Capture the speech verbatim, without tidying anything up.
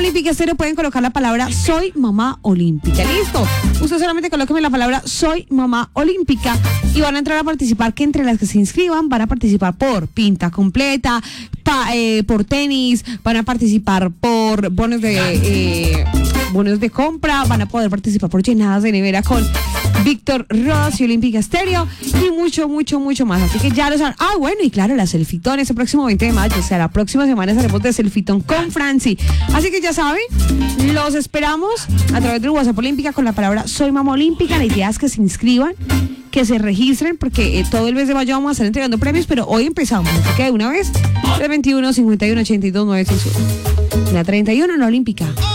Olímpica Estéreo pueden colocar la palabra Soy Mamá Olímpica. ¿Listo? Usted solamente colóqueme la palabra Soy Mamá Olímpica y van a entrar a participar, que entre las que se inscriban van a participar por pinta completa, pa, eh, por tenis, van a participar por bonos de eh, bonos de compra, van a poder participar por llenadas de nevera con Víctor Ross y Olímpica Estéreo y mucho, mucho, mucho más. Así que ya lo saben. Ah, bueno, y claro, la Selfitón ese próximo veinte de mayo, o sea, la próxima semana estaremos de Selfitón con Franci. Así que ya saben, los esperamos a través del WhatsApp Olímpica con la palabra Soy Mamá Olímpica. La idea es que se inscriban, que se registren, porque eh, todo el mes de mayo vamos a estar entregando premios, pero hoy empezamos. Así que de una vez, el veintiuno, cincuenta y uno, ochenta y dos, novecientos sesenta y uno. La treinta y uno en la Olímpica.